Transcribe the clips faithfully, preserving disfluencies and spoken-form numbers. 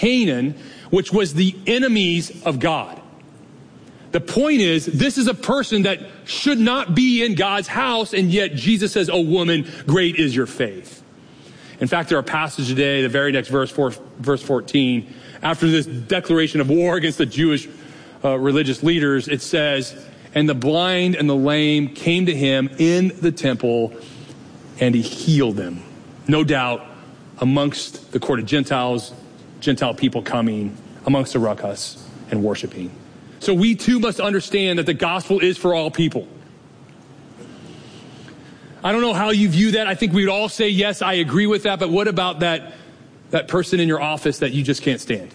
Canaan, which was the enemies of God. The point is, this is a person that should not be in God's house, and yet Jesus says, "Oh woman, great is your faith." In fact, in our passage today, the very next verse, four, verse fourteen, after this declaration of war against the Jewish uh, religious leaders, it says, "And the blind and the lame came to him in the temple, and he healed them." No doubt, amongst the court of Gentiles, Gentile people coming amongst the ruckus and worshiping. So we too must understand that the gospel is for all people. I don't know how you view that. I think we'd all say, yes, I agree with that. But what about that, that person in your office that you just can't stand?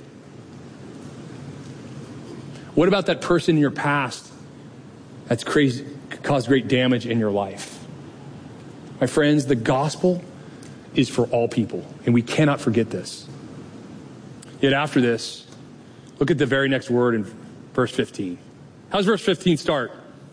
What about that person in your past that's crazy, caused great damage in your life? My friends, the gospel is for all people, and we cannot forget this. Yet after this, look at the very next word in verse fifteen. How's verse fifteen start?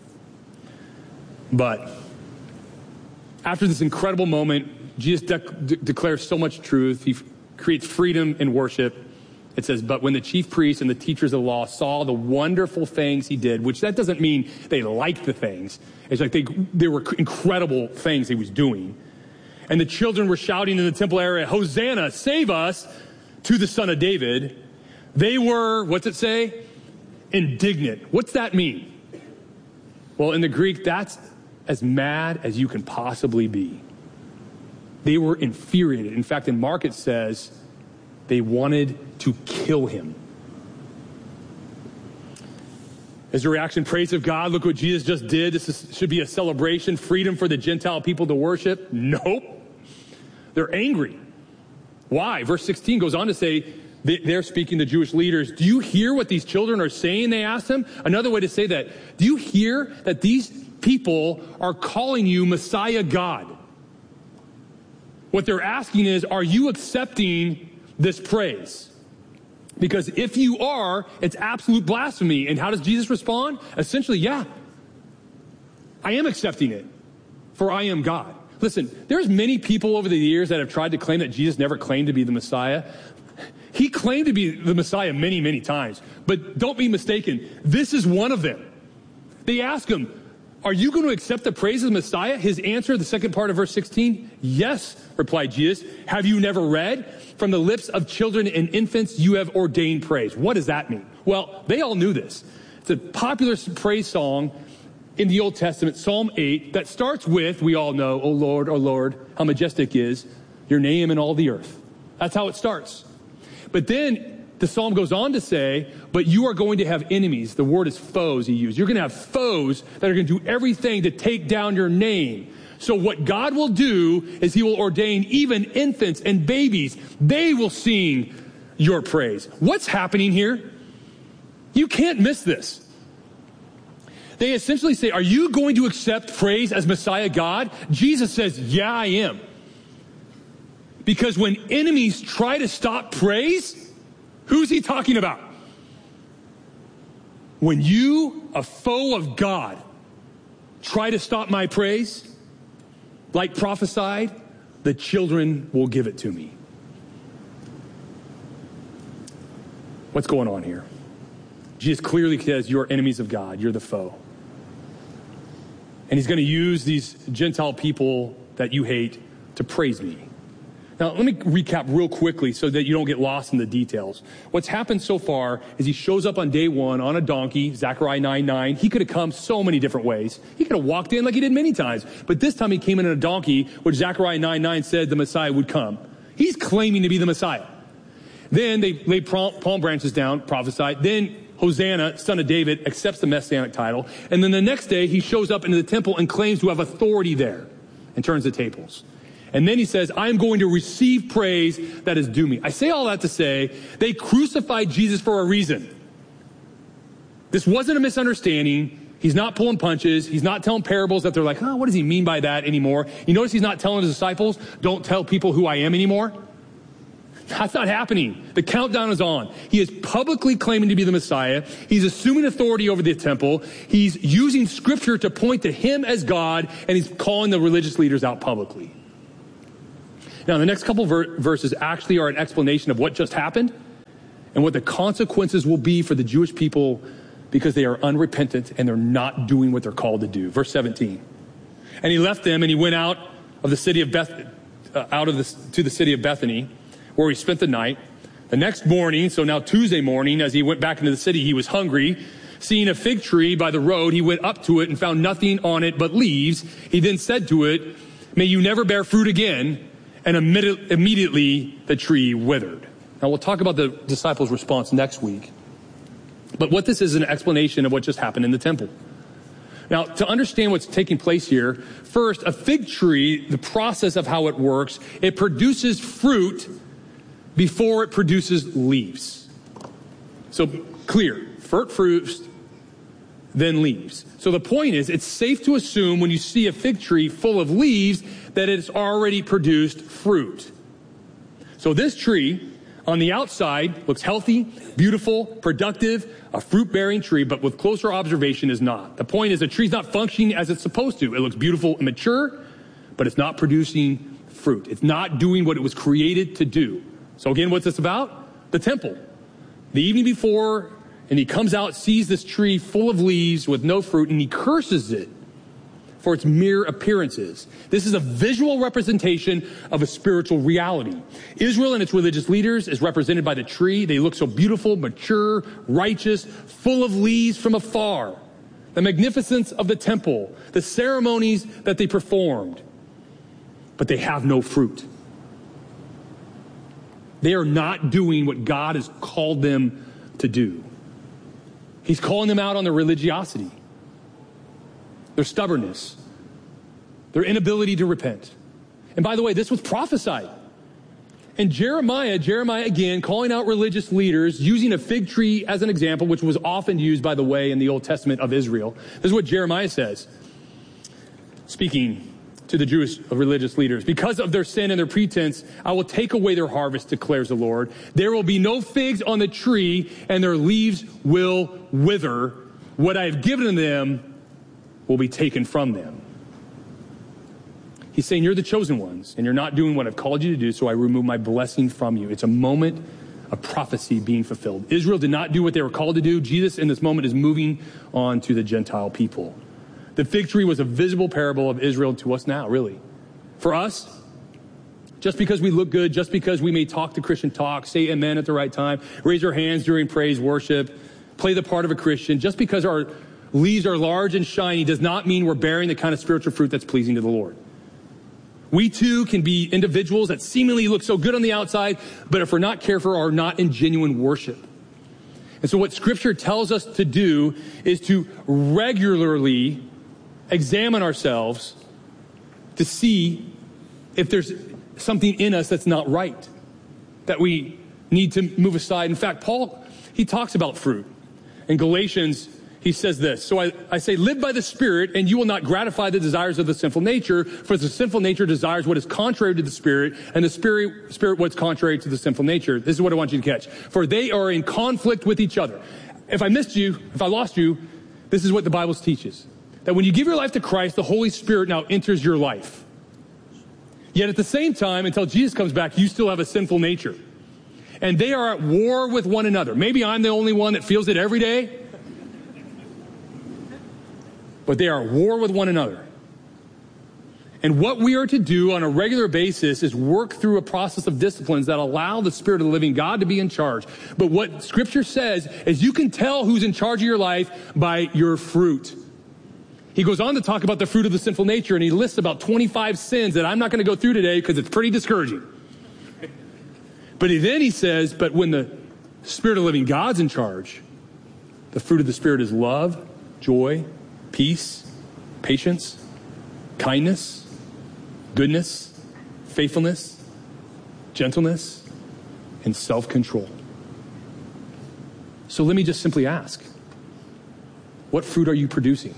But after this incredible moment, Jesus de- de- declares so much truth. He f- creates freedom in worship. It says, "But when the chief priests and the teachers of the law saw the wonderful things he did," which that doesn't mean they liked the things. It's like they, they were incredible things he was doing. "And the children were shouting in the temple area, 'Hosanna, save us,' to the Son of David. They were," what's it say? "Indignant." What's that mean? Well, in the Greek, that's as mad as you can possibly be. They were infuriated. In fact, in Mark it says they wanted to kill him. As a reaction, praise of God, look what Jesus just did. This is, should be a celebration, freedom for the Gentile people to worship. Nope. They're angry. Why? Verse sixteen goes on to say, they're speaking to Jewish leaders. "Do you hear what these children are saying?" They asked him. Another way to say that, do you hear that these people are calling you Messiah God? What they're asking is, are you accepting this praise? Because if you are, it's absolute blasphemy. And how does Jesus respond? Essentially, yeah, I am accepting it, for I am God. Listen, there's many people over the years that have tried to claim that Jesus never claimed to be the Messiah. He claimed to be the Messiah many, many times. But don't be mistaken, this is one of them. They ask him, "Are you going to accept the praise of the Messiah?" His answer, the second part of verse sixteen, "Yes," replied Jesus. "Have you never read? From the lips of children and infants you have ordained praise." What does that mean? Well, they all knew this. It's a popular praise song in the Old Testament, Psalm eight, that starts with, we all know, "O Lord, O Lord, how majestic is your name in all the earth." That's how it starts. But then the psalm goes on to say, "But you are going to have enemies." The word is foes he used. You're going to have foes that are going to do everything to take down your name. So what God will do is he will ordain even infants and babies. They will sing your praise. What's happening here? You can't miss this. They essentially say, are you going to accept praise as Messiah God? Jesus says, yeah, I am. Because when enemies try to stop praise, who's he talking about? When you, a foe of God, try to stop my praise, like prophesied, the children will give it to me. What's going on here? Jesus clearly says you're enemies of God. You're the foe. And he's going to use these Gentile people that you hate to praise me. Now, let me recap real quickly so that you don't get lost in the details. What's happened so far is he shows up on day one on a donkey, Zechariah nine nine. He could have come so many different ways. He could have walked in like he did many times. But this time he came in on a donkey, which Zechariah nine nine said the Messiah would come. He's claiming to be the Messiah. Then they laid palm branches down, prophesied. Then Hosanna, son of David, accepts the messianic title. And then the next day he shows up into the temple and claims to have authority there and turns the tables. And then he says, I'm going to receive praise that is due me. I say all that to say they crucified Jesus for a reason. This wasn't a misunderstanding. He's not pulling punches. He's not telling parables that they're like, oh, what does he mean by that anymore? You notice he's not telling his disciples, don't tell people who I am anymore. That's not happening. The countdown is on. He is publicly claiming to be the Messiah. He's assuming authority over the temple. He's using scripture to point to him as God, and he's calling the religious leaders out publicly. Now, the next couple ver- verses actually are an explanation of what just happened, and what the consequences will be for the Jewish people because they are unrepentant and they're not doing what they're called to do. Verse seventeen. And he left them and he went out of the city of Beth, uh, out of the, to the city of Bethany, where he spent the night. The next morning, so now Tuesday morning, as he went back into the city, he was hungry. Seeing a fig tree by the road, he went up to it and found nothing on it but leaves. He then said to it, "May you never bear fruit again." And immediately the tree withered. Now we'll talk about the disciples' response next week. But what this is an explanation of what just happened in the temple. Now, to understand what's taking place here, first, a fig tree, the process of how it works, it produces fruit before it produces leaves. So clear, first fruits, then leaves. So the point is, it's safe to assume when you see a fig tree full of leaves that it's already produced fruit. So this tree on the outside looks healthy, beautiful, productive, a fruit-bearing tree, but with closer observation is not. The point is the tree's not functioning as it's supposed to. It looks beautiful and mature, but it's not producing fruit. It's not doing what it was created to do. So again, what's this about? The temple. The evening before, and he comes out, sees this tree full of leaves with no fruit, and he curses it for its mere appearances. This is a visual representation of a spiritual reality. Israel and its religious leaders is represented by the tree. They look so beautiful, mature, righteous, full of leaves from afar. The magnificence of the temple, the ceremonies that they performed, but they have no fruit. They are not doing what God has called them to do. He's calling them out on their religiosity, their stubbornness, their inability to repent. And by the way, this was prophesied. And Jeremiah, Jeremiah again, calling out religious leaders, using a fig tree as an example, which was often used, by the way, in the Old Testament of Israel. This is what Jeremiah says, speaking to the Jewish religious leaders. "Because of their sin and their pretense, I will take away their harvest, declares the Lord. There will be no figs on the tree, and their leaves will wither. What I have given them will be taken from them." He's saying, you're the chosen ones, and you're not doing what I've called you to do, so I remove my blessing from you. It's a moment of prophecy being fulfilled. Israel did not do what they were called to do. Jesus, in this moment, is moving on to the Gentile people. The fig tree was a visible parable of Israel to us now, really. For us, just because we look good, just because we may talk the Christian talk, say amen at the right time, raise our hands during praise worship, play the part of a Christian, just because our leaves are large and shiny does not mean we're bearing the kind of spiritual fruit that's pleasing to the Lord. We too can be individuals that seemingly look so good on the outside, but if we're not careful, are not in genuine worship. And so what Scripture tells us to do is to regularly examine ourselves to see if there's something in us that's not right, that we need to move aside. In fact, Paul, he talks about fruit. In Galatians, he says this, "So I, I say, live by the Spirit, and you will not gratify the desires of the sinful nature, for the sinful nature desires what is contrary to the Spirit, and the Spirit, spirit what's contrary to the sinful nature." This is what I want you to catch. "For they are in conflict with each other." If I missed you, if I lost you, this is what the Bible teaches. That when you give your life to Christ, the Holy Spirit now enters your life. Yet at the same time, until Jesus comes back, you still have a sinful nature. And they are at war with one another. Maybe I'm the only one that feels it every day. But they are at war with one another. And what we are to do on a regular basis is work through a process of disciplines that allow the Spirit of the living God to be in charge. But what Scripture says is you can tell who's in charge of your life by your fruit. He goes on to talk about the fruit of the sinful nature, and he lists about twenty-five sins that I'm not going to go through today because it's pretty discouraging. But then he says, but when the Spirit of the living God's in charge, the fruit of the Spirit is love, joy, peace, patience, kindness, goodness, faithfulness, gentleness, and self-control. So let me just simply ask, what fruit are you producing?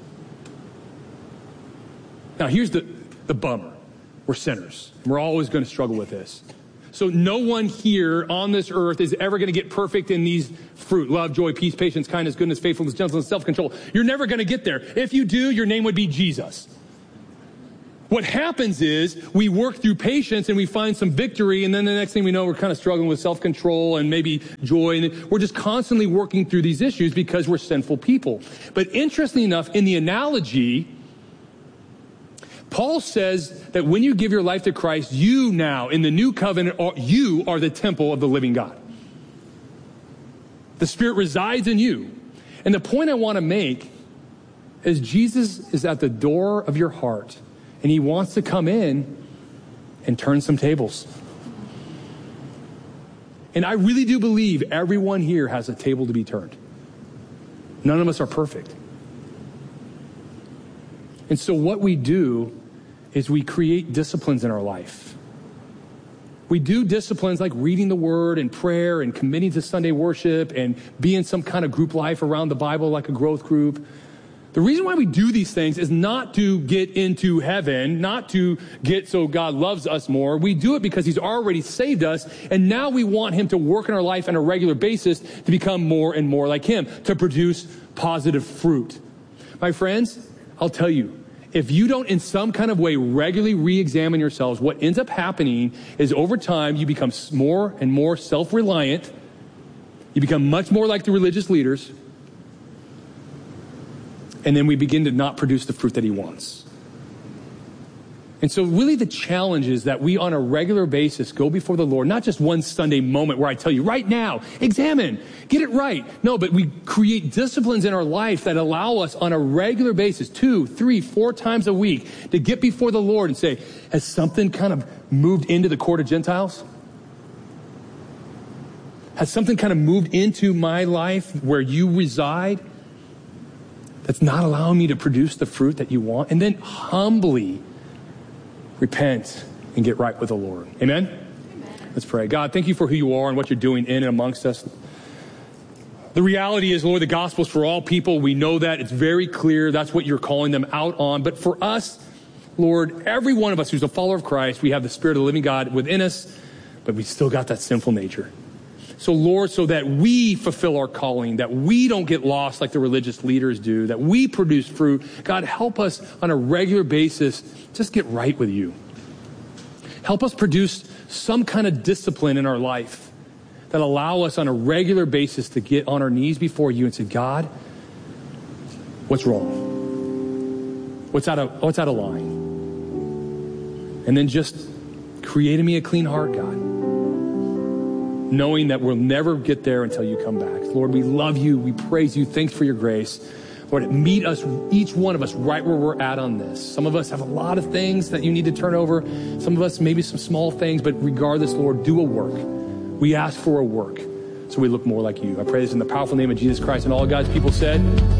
Now here's the, the bummer. We're sinners. We're always going to struggle with this. So no one here on this earth is ever going to get perfect in these fruit: love, joy, peace, patience, kindness, goodness, faithfulness, gentleness, self-control. You're never going to get there. If you do, your name would be Jesus. What happens is we work through patience and we find some victory, and then the next thing we know, we're kind of struggling with self-control and maybe joy, and we're just constantly working through these issues because we're sinful people. But interestingly enough, in the analogy, Paul says that when you give your life to Christ, you now, in the new covenant, are, you are the temple of the living God. The Spirit resides in you. And the point I want to make is Jesus is at the door of your heart, and he wants to come in and turn some tables. And I really do believe everyone here has a table to be turned. None of us are perfect. And so what we do is we create disciplines in our life. We do disciplines like reading the word and prayer and committing to Sunday worship and being some kind of group life around the Bible like a growth group. The reason why we do these things is not to get into heaven, not to get so God loves us more. We do it because he's already saved us, and now we want him to work in our life on a regular basis to become more and more like him, to produce positive fruit. My friends, I'll tell you, if you don't in some kind of way regularly re-examine yourselves, what ends up happening is over time you become more and more self-reliant. You become much more like the religious leaders. And then we begin to not produce the fruit that he wants. And so really the challenge is that we on a regular basis go before the Lord, not just one Sunday moment where I tell you right now, examine, get it right. No, but we create disciplines in our life that allow us on a regular basis, two, three, four times a week, to get before the Lord and say, has something kind of moved into the court of Gentiles? Has something kind of moved into my life where you reside that's not allowing me to produce the fruit that you want? And then humbly repent and get right with the Lord. Amen? Amen? Let's pray. God, thank you for who you are and what you're doing in and amongst us. The reality is, Lord, the gospel's for all people. We know that. It's very clear. That's what you're calling them out on. But for us, Lord, every one of us who's a follower of Christ, we have the Spirit of the living God within us, but we still got that sinful nature. So, Lord, so that we fulfill our calling, that we don't get lost like the religious leaders do, that we produce fruit, God, help us on a regular basis just get right with you. Help us produce some kind of discipline in our life that allow us on a regular basis to get on our knees before you and say, God, what's wrong? What's out of, what's out of line? And then just create in me a clean heart, God, knowing that we'll never get there until you come back. Lord, we love you. We praise you. Thanks for your grace. Lord, meet us, each one of us, right where we're at on this. Some of us have a lot of things that you need to turn over. Some of us, maybe some small things, but regardless, Lord, do a work. We ask for a work so we look more like you. I pray this in the powerful name of Jesus Christ, and all God's people said.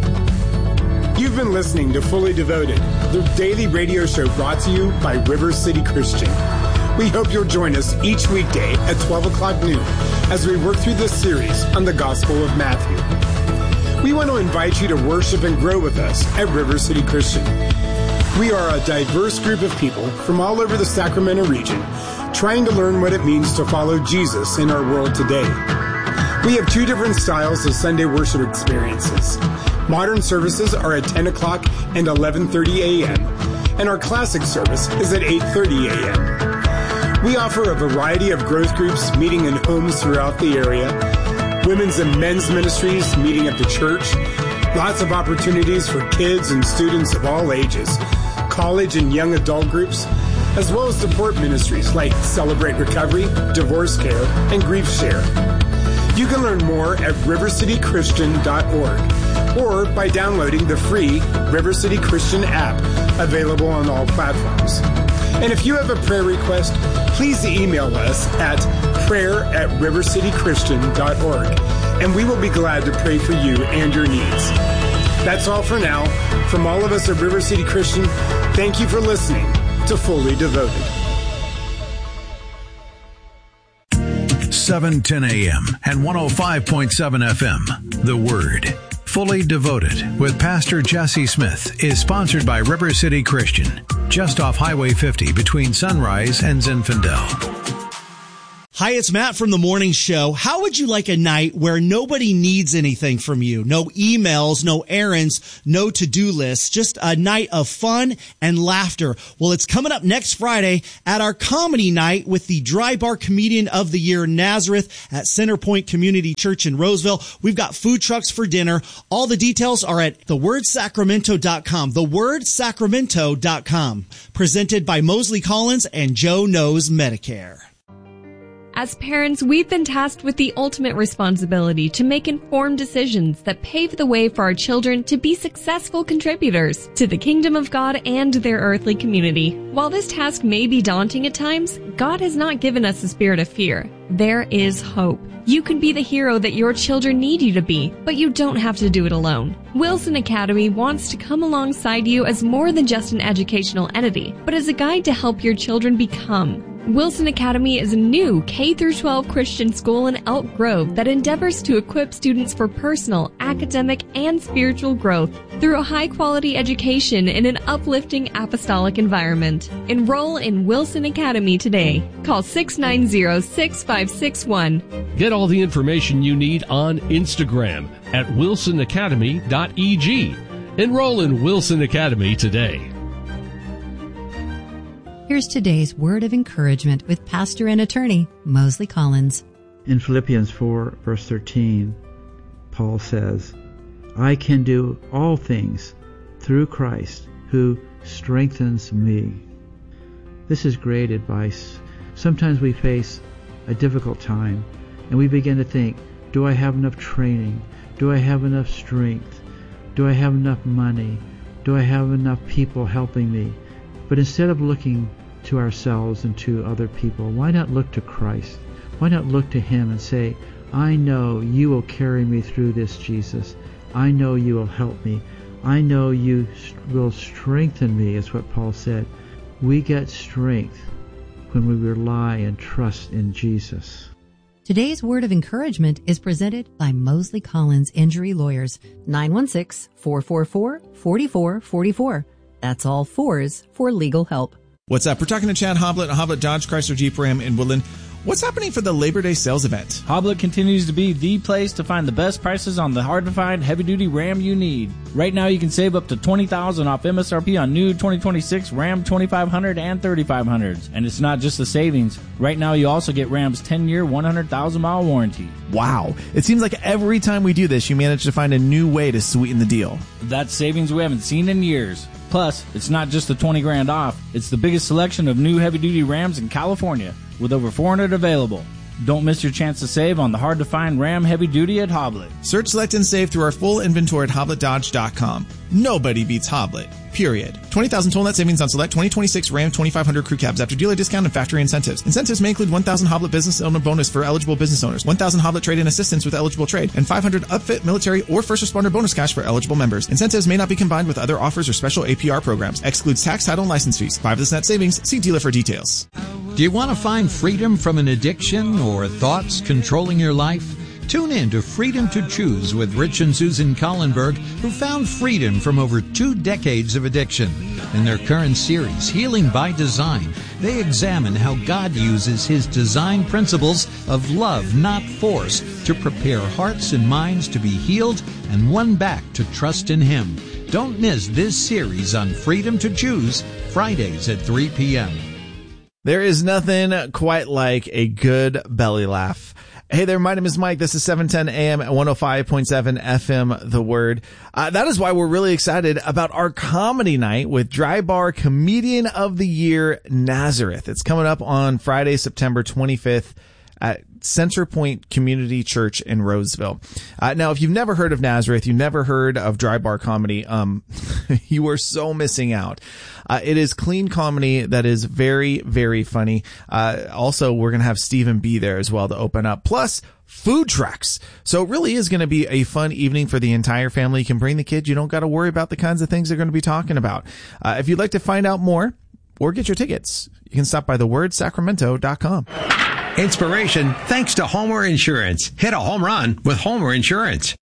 You've been listening to Fully Devoted, the daily radio show brought to you by River City Christian. We hope you'll join us each weekday at twelve o'clock noon as we work through this series on the Gospel of Matthew. We want to invite you to worship and grow with us at River City Christian. We are a diverse group of people from all over the Sacramento region trying to learn what it means to follow Jesus in our world today. We have two different styles of Sunday worship experiences. Modern services are at ten o'clock and eleven thirty a.m., and our classic service is at eight thirty a.m. We offer a variety of growth groups meeting in homes throughout the area, women's and men's ministries meeting at the church, lots of opportunities for kids and students of all ages, college and young adult groups, as well as support ministries like Celebrate Recovery, Divorce Care, and Grief Share. You can learn more at river city christian dot org or by downloading the free River City Christian app available on all platforms. And if you have a prayer request, please email us at prayer at river city christian dot org, and we will be glad to pray for you and your needs. That's all for now. From all of us at River City Christian, thank you for listening to Fully Devoted. seven ten a.m. and one oh five point seven F M. The Word. Fully Devoted with Pastor Jesse Smith is sponsored by River City Christian, just off Highway fifty between Sunrise and Zinfandel. Hi, it's Matt from the morning show. How would you like a night where nobody needs anything from you? No emails, no errands, no to-do lists, just a night of fun and laughter. Well, it's coming up next Friday at our comedy night with the Dry Bar Comedian of the Year, Nazareth, at Centerpoint Community Church in Roseville. We've got food trucks for dinner. All the details are at the word sacramento dot com, the word sacramento dot com. Presented by Mosley Collins and Joe Knows Medicare. As parents, we've been tasked with the ultimate responsibility to make informed decisions that pave the way for our children to be successful contributors to the kingdom of God and their earthly community. While this task may be daunting at times, God has not given us a spirit of fear. There is hope. You can be the hero that your children need you to be, but you don't have to do it alone. Wilson Academy wants to come alongside you as more than just an educational entity, but as a guide to help your children become. Wilson Academy is a new K through twelve Christian school in Elk Grove that endeavors to equip students for personal, academic, and spiritual growth through a high-quality education in an uplifting apostolic environment. Enroll in Wilson Academy today. Call six nine zero, six five six one. Get all the information you need on Instagram at wilson academy dot e g. Enroll in Wilson Academy today. Here's today's word of encouragement with pastor and attorney Mosley Collins. In Philippians four, verse thirteen, Paul says, I can do all things through Christ who strengthens me. This is great advice. Sometimes we face a difficult time and we begin to think, do I have enough training? Do I have enough strength? Do I have enough money? Do I have enough people helping me? But instead of looking to ourselves and to other people, why not look to Christ? Why not look to Him and say, I know you will carry me through this, Jesus. I know you will help me. I know you will strengthen me, is what Paul said. We get strength when we rely and trust in Jesus. Today's word of encouragement is presented by Mosley Collins Injury Lawyers, nine one six, four four four, four four four four. That's all fours for legal help. What's up? We're talking to Chad Hoblet, Hoblet Dodge Chrysler Jeep Ram in Woodland. What's happening for the Labor Day sales event? Hoblet continues to be the place to find the best prices on the hard-to-find heavy-duty Ram you need. Right now, you can save up to twenty thousand dollars off M S R P on new twenty twenty-six Ram twenty-five hundred and thirty-five hundreds. And it's not just the savings. Right now, you also get Ram's ten-year, one hundred thousand mile warranty. Wow. It seems like every time we do this, you manage to find a new way to sweeten the deal. That's savings we haven't seen in years. Plus, it's not just the twenty grand off. It's the biggest selection of new heavy-duty Rams in California, with over four hundred available. Don't miss your chance to save on the hard-to-find Ram Heavy Duty at Hoblet. Search, select, and save through our full inventory at hoblet dodge dot com. Nobody beats Hoblet. Period. twenty thousand total net savings on select twenty twenty-six Ram twenty-five hundred crew cabs after dealer discount and factory incentives. Incentives may include one thousand Hoblet business owner bonus for eligible business owners, one thousand Hoblet trade-in assistance with eligible trade, and five hundred upfit, military, or first responder bonus cash for eligible members. Incentives may not be combined with other offers or special A P R programs. Excludes tax, title, and license fees. Five of the net savings. See dealer for details. Do you want to find freedom from an addiction or thoughts controlling your life? Tune in to Freedom to Choose with Rich and Susan Collenberg, who found freedom from over two decades of addiction. In their current series, Healing by Design, they examine how God uses His design principles of love, not force, to prepare hearts and minds to be healed and won back to trust in Him. Don't miss this series on Freedom to Choose, Fridays at three p.m. There is nothing quite like a good belly laugh. Hey there, my name is Mike. This is seven ten a.m. at one oh five point seven F M, The Word. Uh, that is why we're really excited about our comedy night with Dry Bar Comedian of the Year, Nazareth. It's coming up on Friday, September twenty-fifth at Centerpoint Community Church in Roseville. Uh, now, if you've never heard of Nazareth, you've never heard of Dry Bar Comedy, um, you are so missing out. Uh, it is clean comedy that is very, very funny. Uh, also, we're going to have Stephen B there as well to open up. Plus, food trucks. So it really is going to be a fun evening for the entire family. You can bring the kids. You don't got to worry about the kinds of things they're going to be talking about. Uh, if you'd like to find out more or get your tickets, you can stop by the word sacramento dot com. Inspiration thanks to Homer Insurance. Hit a home run with Homer Insurance.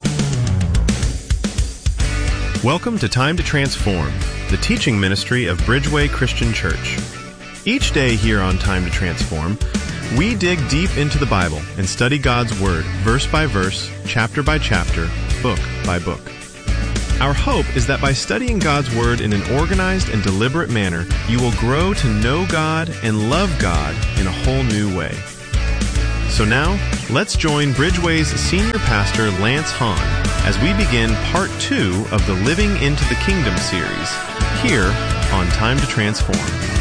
Welcome to Time to Transform, the teaching ministry of Bridgeway Christian Church. Each day here on Time to Transform, We dig deep into the Bible and study God's Word, verse by verse, chapter by chapter, book by book. Our hope is that by studying God's Word in an organized and deliberate manner, you will grow to know God and love God in a whole new way. So now, let's join Bridgeway's senior pastor, Lance Hahn, as we begin part two of the Living into the Kingdom series, here on Time to Transform.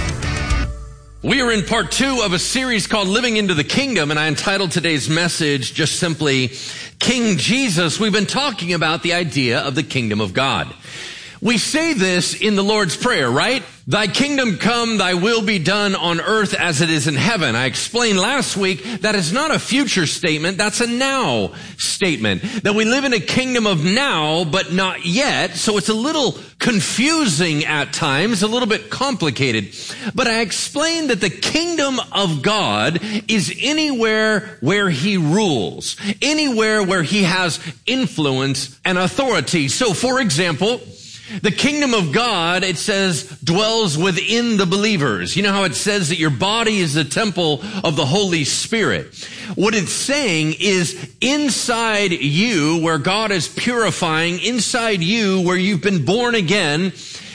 We are in part two of a series called Living into the Kingdom, and I entitled today's message just simply, King Jesus. We've been talking about the idea of the kingdom of God. We say this in the Lord's Prayer, right? Thy kingdom come, thy will be done on earth as it is in heaven. I explained last week that is not a future statement, that's a now statement. That we live in a kingdom of now, but not yet, so it's a little confusing at times, a little bit complicated. But I explained that the kingdom of God is anywhere where he rules, anywhere where he has influence and authority. So, for example, the kingdom of God, it says, dwells within the believers. You know how it says that your body is the temple of the Holy Spirit. What it's saying is inside you, where God is purifying, inside you, where you've been born again,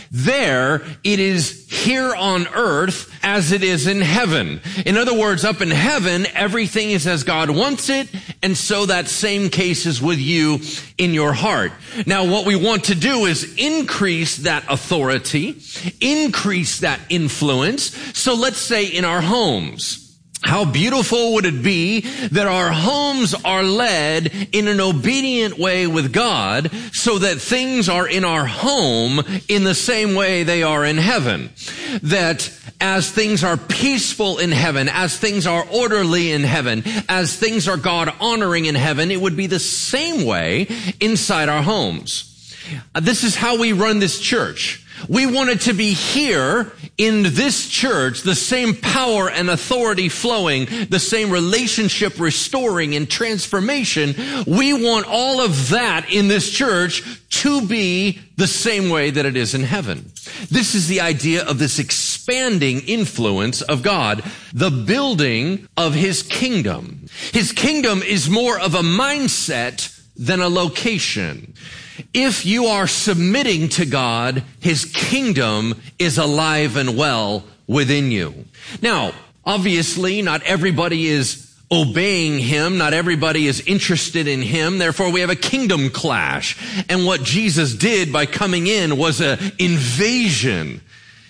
there it is here on earth as it is in heaven. In other words, up in heaven, everything is as God wants it, and so that same case is with you in your heart. Now, what we want to do is increase that authority, increase that influence. So let's say in our homes, how beautiful would it be that our homes are led in an obedient way with God so that things are in our home in the same way they are in heaven. That as things are peaceful in heaven, as things are orderly in heaven, as things are God honoring in heaven, it would be the same way inside our homes. This is how we run this church. We want it to be here in this church, the same power and authority flowing, the same relationship restoring and transformation. We want all of that in this church to be the same way that it is in heaven. This is the idea of this expanding influence of God, the building of his kingdom. His kingdom is more of a mindset than a location. If you are submitting to God, his kingdom is alive and well within you. Now, obviously, not everybody is obeying him. Not everybody is interested in him. Therefore, we have a kingdom clash. And what Jesus did by coming in was an invasion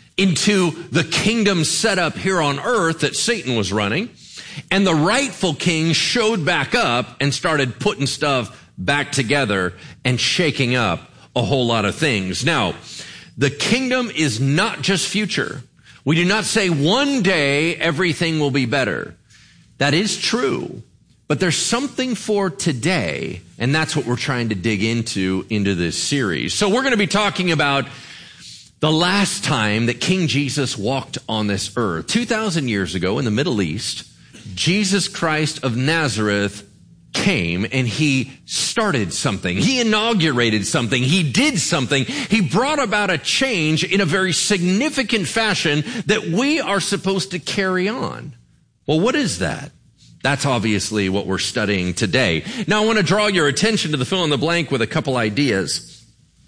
into the kingdom set up here on earth that Satan was running. And the rightful king showed back up and started putting stuff back together and shaking up a whole lot of things. Now, the kingdom is not just future. We do not say one day everything will be better. That is true, but there's something for today, and that's what we're trying to dig into into this series. So we're going to be talking about the last time that King Jesus walked on this earth. two thousand years ago in the Middle East, Jesus Christ of Nazareth came and he started something. He inaugurated something. He did something. He brought about a change in a very significant fashion that we are supposed to carry on. Well, what is that? That's obviously what we're studying today. Now, I want to draw your attention to the fill in the blank with a couple ideas.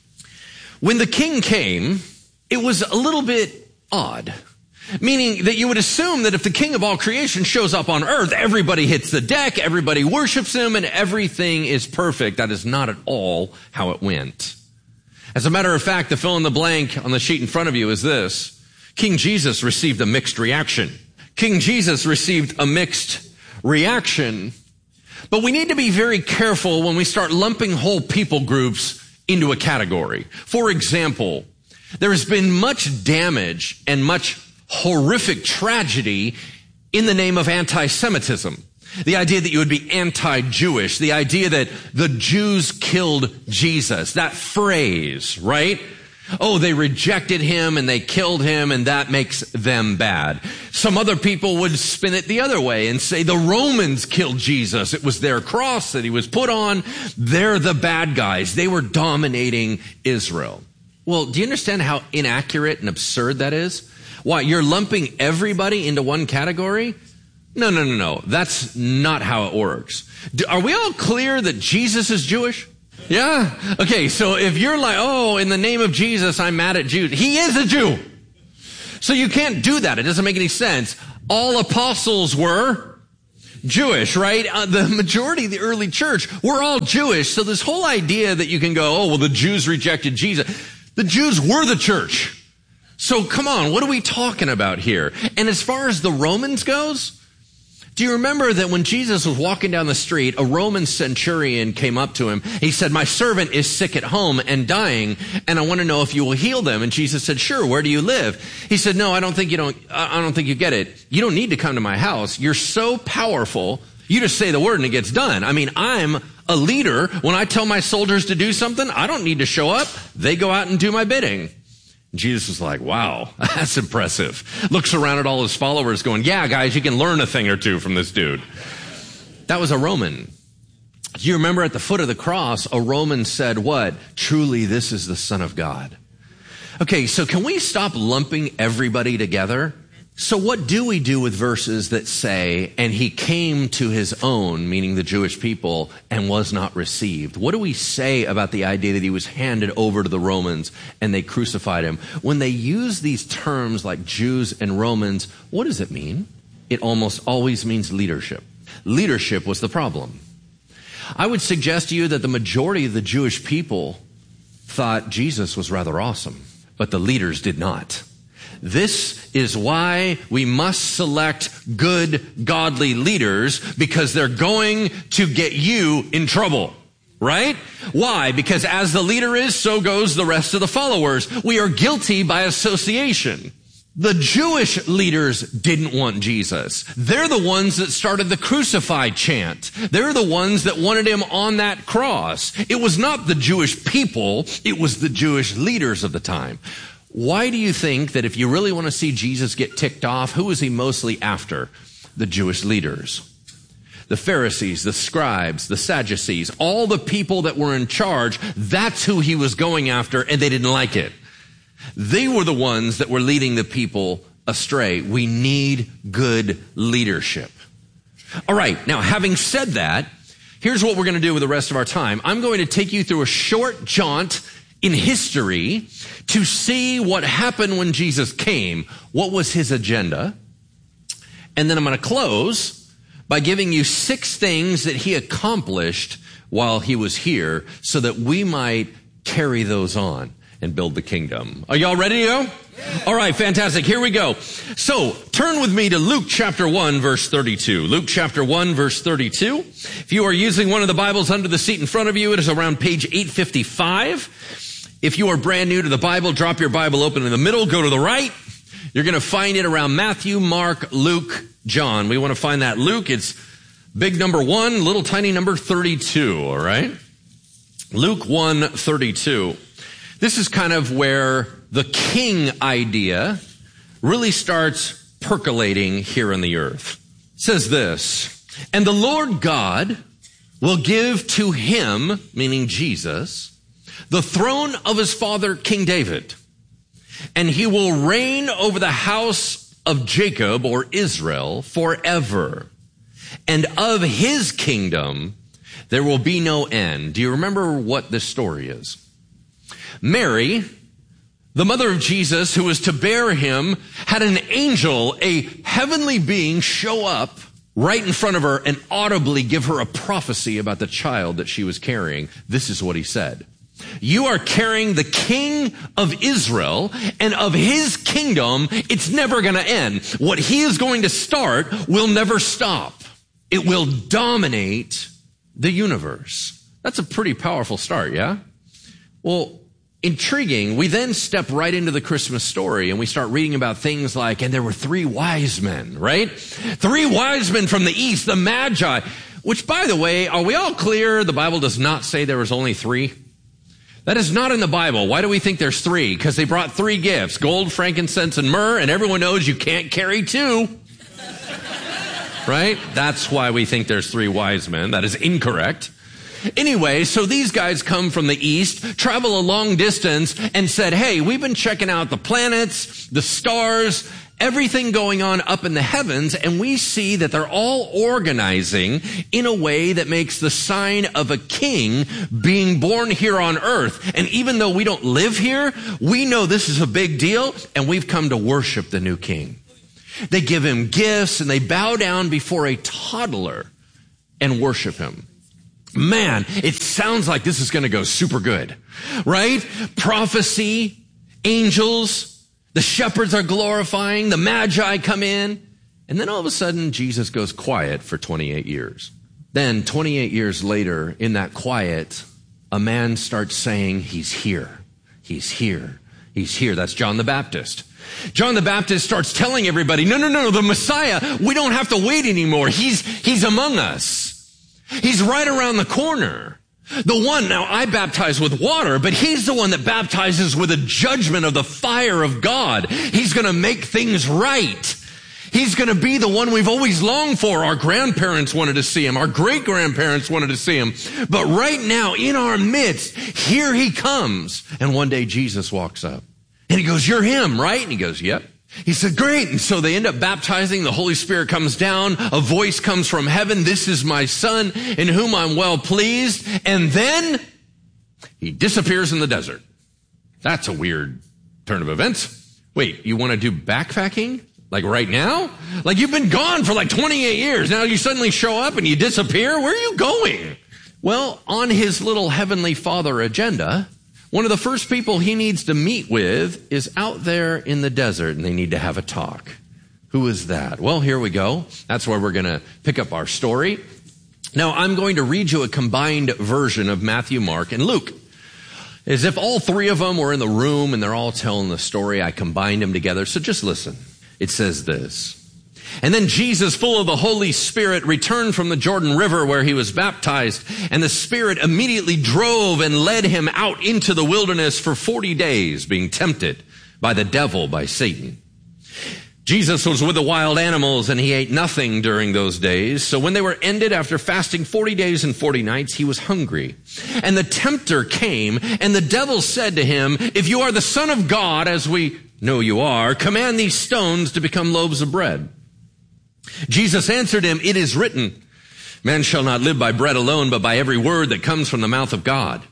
When the king came, it was a little bit odd. Meaning that you would assume that if the king of all creation shows up on earth, everybody hits the deck, everybody worships him, and everything is perfect. That is not at all how it went. As a matter of fact, the fill in the blank on the sheet in front of you is this. King Jesus received a mixed reaction. King Jesus received a mixed reaction. But we need to be very careful when we start lumping whole people groups into a category. For example, there has been much damage and much horrific tragedy in the name of anti-Semitism. The idea that you would be anti-Jewish, the idea that the Jews killed Jesus, that phrase, right? Oh, they rejected him and they killed him and that makes them bad. Some other people would spin it the other way and say the Romans killed Jesus. It was their cross that he was put on. They're the bad guys. They were dominating Israel. Well, do you understand how inaccurate and absurd that is? Why, you're lumping everybody into one category? No, no, no, no. That's not how it works. Do, are we all clear that Jesus is Jewish? Yeah? Okay, so if you're like, oh, in the name of Jesus, I'm mad at Jews. He is a Jew. So you can't do that. It doesn't make any sense. All apostles were Jewish, right? Uh, the majority of the early church were all Jewish. So this whole idea that you can go, oh, well, the Jews rejected Jesus. The Jews were the church. So come on, what are we talking about here? And as far as the Romans goes, do you remember that when Jesus was walking down the street, a Roman centurion came up to him. He said, my servant is sick at home and dying, and I want to know if you will heal them. And Jesus said, sure, where do you live? He said, no, I don't think you don't, I don't think you get it. You don't need to come to my house. You're so powerful. You just say the word and it gets done. I mean, I'm a leader. When I tell my soldiers to do something, I don't need to show up. They go out and do my bidding. Jesus was like, wow, that's impressive. Looks around at all his followers going, yeah, guys, you can learn a thing or two from this dude. That was a Roman. Do you remember at the foot of the cross, a Roman said what? Truly, this is the Son of God. Okay, so can we stop lumping everybody together? So what do we do with verses that say, and he came to his own, meaning the Jewish people, and was not received? What do we say about the idea that he was handed over to the Romans and they crucified him? When they use these terms like Jews and Romans, what does it mean? It almost always means leadership. Leadership was the problem. I would suggest to you that the majority of the Jewish people thought Jesus was rather awesome, but the leaders did not. This is why we must select good, godly leaders, because they're going to get you in trouble, right? Why? Because as the leader is, so goes the rest of the followers. We are guilty by association. The Jewish leaders didn't want Jesus. They're the ones that started the crucify chant. They're the ones that wanted him on that cross. It was not the Jewish people. It was the Jewish leaders of the time. Why do you think that if you really want to see Jesus get ticked off, who is he mostly after? The Jewish leaders. The Pharisees, the scribes, the Sadducees, all the people that were in charge, that's who he was going after, and they didn't like it. They were the ones that were leading the people astray. We need good leadership. All right, now having said that, here's what we're going to do with the rest of our time. I'm going to take you through a short jaunt in history to see what happened when Jesus came. What was his agenda? And then I'm going to close by giving you six things that he accomplished while he was here so that we might carry those on and build the kingdom. Are y'all ready to go? Yeah. All right, fantastic. Here we go. So turn with me to Luke chapter one, verse thirty-two. Luke chapter one, verse thirty-two. If you are using one of the Bibles under the seat in front of you, it is around page eight fifty-five. If you are brand new to the Bible, drop your Bible open in the middle, go to the right. You're going to find it around Matthew, Mark, Luke, John. We want to find that Luke. It's big number one, little tiny number thirty-two, all right? Luke one thirty-two. This is kind of where the king idea really starts percolating here on the earth. It says this, and the Lord God will give to him, meaning Jesus, the throne of his father, King David, and he will reign over the house of Jacob or Israel forever. And of his kingdom, there will be no end. Do you remember what this story is? Mary, the mother of Jesus, who was to bear him, had an angel, a heavenly being, show up right in front of her and audibly give her a prophecy about the child that she was carrying. This is what he said. You are carrying the King of Israel, and of his kingdom, it's never going to end. What he is going to start will never stop. It will dominate the universe. That's a pretty powerful start, yeah? Well, intriguing. We then step right into the Christmas story and we start reading about things like, and there were three wise men, right? Three wise men from the east, the Magi, which, by the way, are we all clear? The Bible does not say there was only three. That is not in the Bible. Why do we think there's three? Because they brought three gifts, gold, frankincense, and myrrh, and everyone knows you can't carry two. Right? That's why we think there's three wise men. That is incorrect. Anyway, so these guys come from the east, travel a long distance, and said, hey, we've been checking out the planets, the stars, everything going on up in the heavens, and we see that they're all organizing in a way that makes the sign of a king being born here on earth. And even though we don't live here, we know this is a big deal, and we've come to worship the new king. They give him gifts, and they bow down before a toddler and worship him. Man, it sounds like this is going to go super good, right? Prophecy, angels, the shepherds are glorifying, the magi come in, and then all of a sudden Jesus goes quiet for twenty-eight years. Then twenty-eight years later, in that quiet, a man starts saying, he's here, he's here, he's here. That's John the Baptist. John the Baptist starts telling everybody, no, no, no, the Messiah, we don't have to wait anymore. He's, he's among us. He's right around the corner. The one, now I baptize with water, but he's the one that baptizes with a judgment of the fire of God. He's going to make things right. He's going to be the one we've always longed for. Our grandparents wanted to see him. Our great-grandparents wanted to see him. But right now, in our midst, here he comes. And one day Jesus walks up. And he goes, you're him, right? And he goes, yep. He said, great. And so they end up baptizing. The Holy Spirit comes down. A voice comes from heaven. This is my son in whom I'm well pleased. And then he disappears in the desert. That's a weird turn of events. Wait, you want to do backpacking? Like right now? Like you've been gone for like twenty-eight years. Now you suddenly show up and you disappear? Where are you going? Well, on his little Heavenly Father agenda, one of the first people he needs to meet with is out there in the desert, and they need to have a talk. Who is that? Well, here we go. That's where we're going to pick up our story. Now, I'm going to read you a combined version of Matthew, Mark, and Luke. As if all three of them were in the room and they're all telling the story. I combined them together. So just listen. It says this. And then Jesus, full of the Holy Spirit, returned from the Jordan River where he was baptized. And the Spirit immediately drove and led him out into the wilderness for forty days, being tempted by the devil, by Satan. Jesus was with the wild animals, and he ate nothing during those days. So when they were ended, after fasting forty days and forty nights, he was hungry. And the tempter came, and the devil said to him, if you are the Son of God, as we know you are, command these stones to become loaves of bread. Jesus answered him, it is written, man shall not live by bread alone, but by every word that comes from the mouth of God.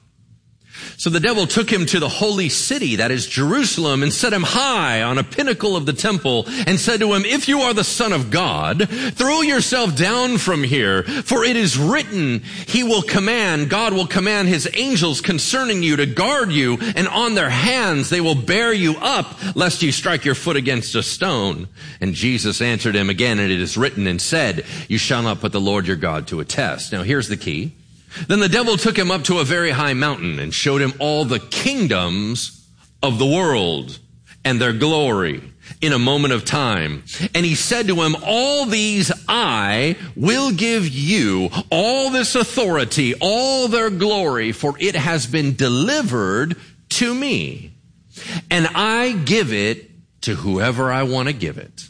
So the devil took him to the holy city, that is Jerusalem, and set him high on a pinnacle of the temple, and said to him, if you are the Son of God, throw yourself down from here, for it is written, he will command, God will command his angels concerning you to guard you, and on their hands they will bear you up, lest you strike your foot against a stone. And Jesus answered him again, and it is written and said, you shall not put the Lord your God to a test. Now here's the key. Then the devil took him up to a very high mountain and showed him all the kingdoms of the world and their glory in a moment of time. And he said to him, all these I will give you, all this authority, all their glory, for it has been delivered to me. And I give it to whoever I want to give it.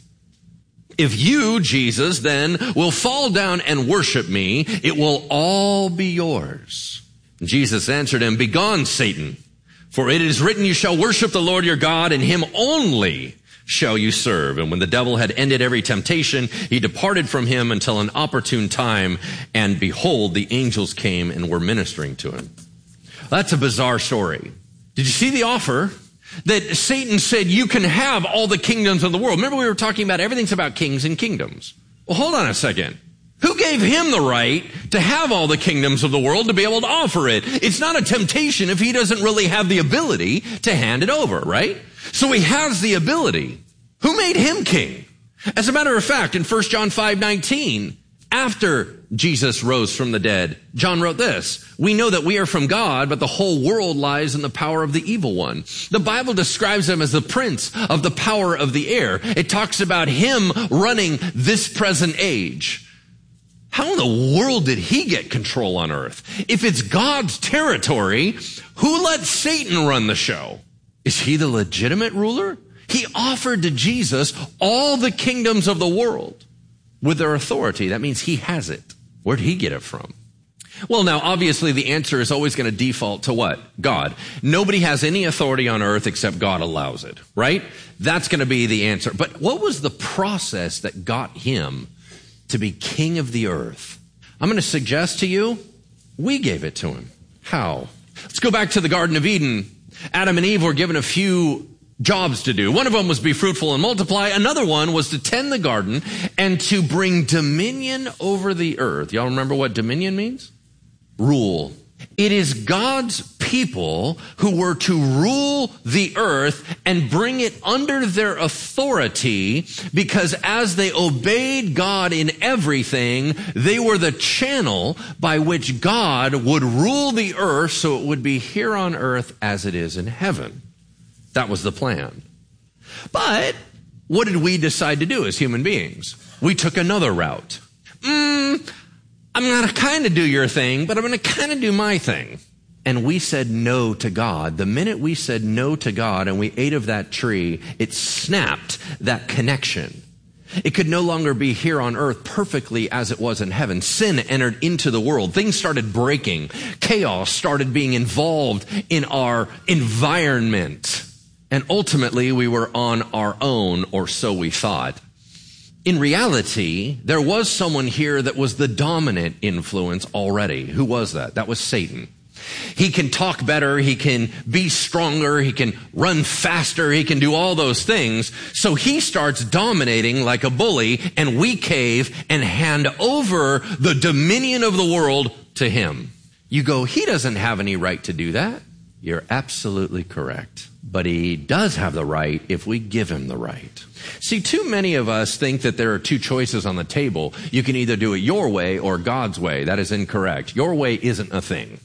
If you, Jesus, then will fall down and worship me, it will all be yours. Jesus answered him, begone, Satan, for it is written, you shall worship the Lord your God, and him only shall you serve. And when the devil had ended every temptation, he departed from him until an opportune time, and behold, the angels came and were ministering to him. That's a bizarre story. Did you see the offer? That Satan said, you can have all the kingdoms of the world. Remember we were talking about everything's about kings and kingdoms. Well, hold on a second. Who gave him the right to have all the kingdoms of the world, to be able to offer it? It's not a temptation if he doesn't really have the ability to hand it over, right? So he has the ability. Who made him king? As a matter of fact, in First John five nineteen, after Jesus rose from the dead, John wrote this, we know that we are from God, but the whole world lies in the power of the evil one. The Bible describes him as the prince of the power of the air. It talks about him running this present age. How in the world did he get control on earth? If it's God's territory, who let Satan run the show? Is he the legitimate ruler? He offered to Jesus all the kingdoms of the world with their authority. That means he has it. Where'd he get it from? Well, now, obviously, the answer is always going to default to what? God. Nobody has any authority on earth except God allows it, right? That's going to be the answer. But what was the process that got him to be king of the earth? I'm going to suggest to you, we gave it to him. How? Let's go back to the Garden of Eden. Adam and Eve were given a few jobs to do. One of them was be fruitful and multiply. Another one was to tend the garden and to bring dominion over the earth. Y'all remember what dominion means? Rule. It is God's people who were to rule the earth and bring it under their authority, because as they obeyed God in everything, they were the channel by which God would rule the earth so it would be here on earth as it is in heaven. That was the plan. But what did we decide to do as human beings? We took another route. Mm, I'm going to kind of do your thing, but I'm going to kind of do my thing. And we said no to God. The minute we said no to God and we ate of that tree, it snapped that connection. It could no longer be here on earth perfectly as it was in heaven. Sin entered into the world. Things started breaking. Chaos started being involved in our environment. And ultimately, we were on our own, or so we thought. In reality, there was someone here that was the dominant influence already. Who was that? That was Satan. He can talk better, he can be stronger, he can run faster, he can do all those things. So he starts dominating like a bully, and we cave and hand over the dominion of the world to him. You go, he doesn't have any right to do that. You're absolutely correct. But he does have the right if we give him the right. See, too many of us think that there are two choices on the table. You can either do it your way or God's way. That is incorrect. Your way isn't a thing.